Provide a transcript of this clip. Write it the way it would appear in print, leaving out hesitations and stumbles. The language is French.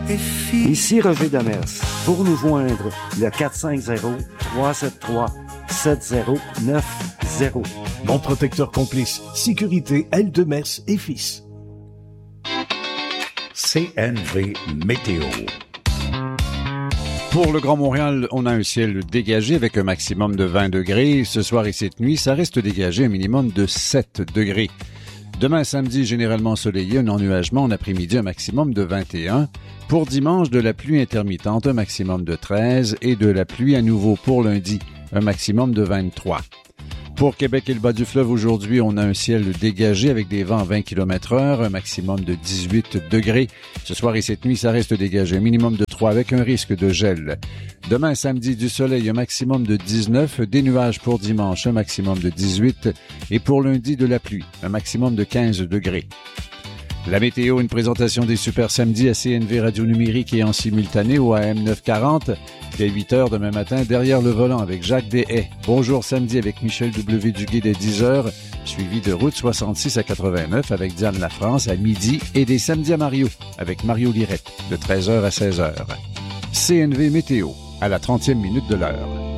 Ici Roger Demers. Pour nous joindre, le 450-373-7090. Mon protecteur complice. Sécurité L. Demers et Fils. CNV Météo. Pour le Grand Montréal, on a un ciel dégagé avec un maximum de 20 degrés. Ce soir et cette nuit, ça reste dégagé, un minimum de 7 degrés. Demain samedi, généralement ensoleillé, un ennuagement en après-midi, un maximum de 21. Pour dimanche, de la pluie intermittente, un maximum de 13. Et de la pluie à nouveau pour lundi, un maximum de 23. Pour Québec et le bas du fleuve, aujourd'hui, on a un ciel dégagé avec des vents à 20 km/h, un maximum de 18 degrés. Ce soir et cette nuit, ça reste dégagé, un minimum de 3 avec un risque de gel. Demain, samedi, du soleil, un maximum de 19, des nuages pour dimanche, un maximum de 18, et pour lundi, de la pluie, un maximum de 15 degrés. La météo, une présentation des Super Samedis à CNV Radio Numérique et en simultané au AM 940. Dès 8 heures demain matin, derrière le volant avec Jacques Deshaies. Bonjour samedi avec Michel W. Duguay dès 10 heures, suivi de Route 66 à 89 avec Diane Lafrance à midi et des samedis à Mario avec Mario Lirette de 13h à 16h. CNV Météo à la 30e minute de l'heure.